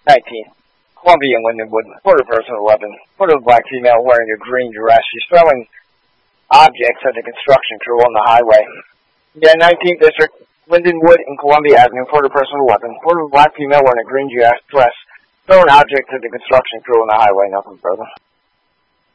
19. Columbia Lindenwood, report of person 11. Report of a black female wearing a green dress. She's throwing objects at the construction crew on the highway. Yeah, 19th District, Lindenwood and Columbia Avenue, report of person 11. Report of a black female wearing a green dress. Throwing objects at the construction crew on the highway. Nothing further.